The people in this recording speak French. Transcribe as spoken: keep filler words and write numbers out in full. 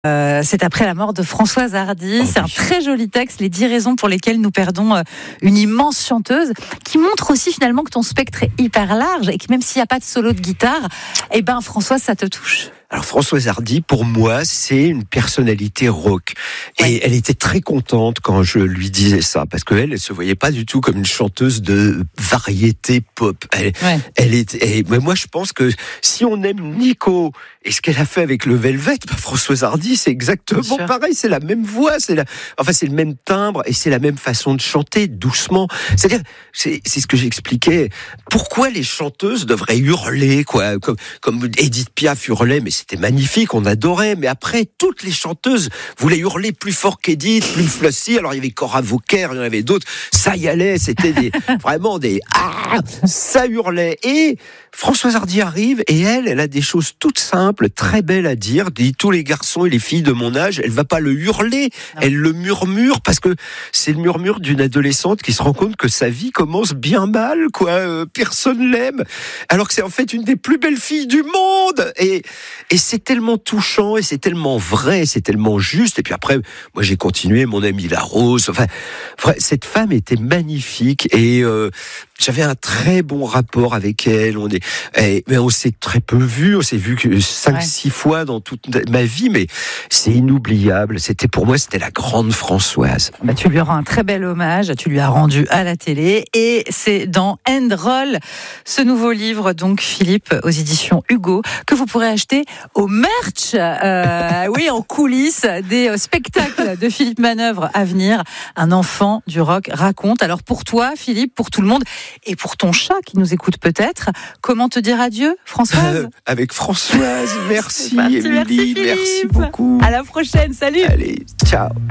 Euh, c'est après la mort de Françoise Hardy. Oh, c'est oui. un très joli texte, les dix raisons pour lesquelles nous perdons euh, une immense chanteuse, qui montre aussi finalement que ton spectre est hyper large et que même s'il n'y a pas de solo de guitare, eh ben Françoise, ça te touche. Alors Françoise Hardy, pour moi, c'est une personnalité rock. Et Ouais. elle était très contente quand je lui disais ça, parce qu'elle, elle se voyait pas du tout comme une chanteuse de variété pop. Elle, Ouais. elle était. Et, mais moi, je pense que si on aime Nico et ce qu'elle a fait avec le Velvet, bah, Françoise Hardy, c'est exactement Bien sûr. pareil. C'est la même voix, c'est la, enfin c'est le même timbre et c'est la même façon de chanter, doucement. C'est-à-dire, c'est, c'est ce que j'expliquais. Pourquoi les chanteuses devraient hurler, quoi, comme, comme Edith Piaf hurlait, mais c'était magnifique, on adorait. Mais après, toutes les chanteuses voulaient hurler plus fort qu'Edith, plus Flossie. Alors il y avait Cora Vauquer, il y en avait d'autres. Ça y allait, c'était des, vraiment des ah, ça hurlait. Et Françoise Hardy arrive et elle, elle a des choses toutes simples, très belles à dire. Dit tous les garçons et les filles de mon âge, elle va pas le hurler, Non. elle le murmure parce que c'est le murmure d'une adolescente qui se rend compte que sa vie commence bien mal, quoi. Euh, personne l'aime, alors que c'est en fait une des plus belles filles du monde. Et et c'est tellement touchant et c'est tellement vrai, c'est tellement juste. Et puis après, moi j'ai continué, mon ami La Rose. Enfin, vrai, cette femme était magnifique et euh, j'avais un très bon rapport avec elle. On est, et, mais on s'est très peu vu. On s'est vu que cinq, Ouais. six fois dans toute ma vie, mais c'est inoubliable. C'était pour moi, c'était la grande Françoise. Bah, tu lui rends un très bel hommage, tu lui as rendu à la télé et c'est dans End Roll, ce nouveau livre, donc Philippe, aux éditions Hugo, que vous pourrez acheter au merch, euh, oui, en coulisses des euh, spectacles de Philippe Manœuvre à venir. Un enfant du rock raconte. Alors pour toi, Philippe, pour tout le monde et pour ton chat qui nous écoute peut-être, comment te dire adieu, Françoise? Euh, avec Françoise, merci C'est parti, Émilie, merci, merci Philippe. beaucoup. À la prochaine, salut. Allez, ciao.